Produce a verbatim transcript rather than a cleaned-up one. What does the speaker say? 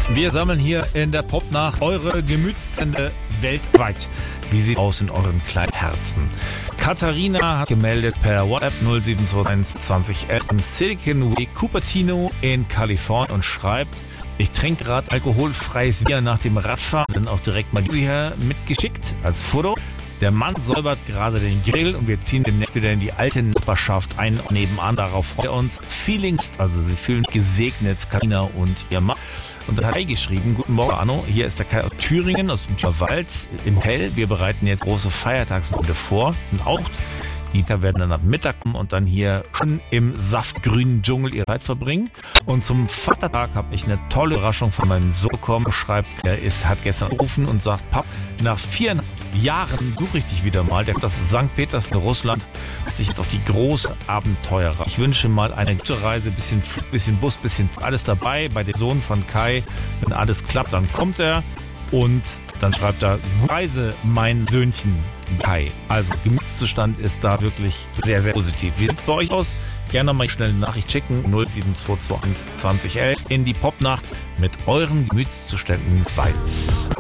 Wir sammeln hier in der Popnacht eure Gemütszustände weltweit. Wie sieht aus in euren kleinen Herzen? Katharina hat gemeldet per WhatsApp null sieben zwei eins zwanzig elf im Silicon Valley Cupertino in Kalifornien und schreibt: Ich trinke gerade alkoholfreies Bier nach dem Radfahren. Dann auch direkt mal hier mitgeschickt als Foto. Der Mann säubert gerade den Grill und wir ziehen demnächst wieder in die alte Nachbarschaft ein. Nebenan, darauf freut er uns. Feelings, also sie fühlen gesegnet, Katharina und ihr Mann. Und dann hat er geschrieben: Guten Morgen, Arno. Hier ist der Kai aus Thüringen, aus dem Thüringen im Hotel. Wir bereiten jetzt große Feiertagsrunde vor. Sind auch. Die werden dann ab Mittag kommen und dann hier schon im saftgrünen Dschungel ihre Zeit verbringen. Und zum Vatertag habe ich eine tolle Überraschung von meinem Sohn bekommen. Schreibt, er ist, hat gestern gerufen und sagt: Papp, nach viereinhalb Jahren suche ich dich wieder mal. Der kommt aus Sankt Petersburg, Russland, sich jetzt auf die große Abenteuer. Ich wünsche mal eine gute Reise, bisschen Flug, bisschen Bus, bisschen alles dabei. Bei dem Sohn von Kai, wenn alles klappt, dann kommt er und dann schreibt er: Reise, mein Söhnchen Kai. Also Gemütszustand ist da wirklich sehr, sehr positiv. Wie sieht es bei euch aus? Gerne mal schnell eine Nachricht schicken. null sieben zwei zwei eins zwanzig elf in die Popnacht mit euren Gemütszuständen weit.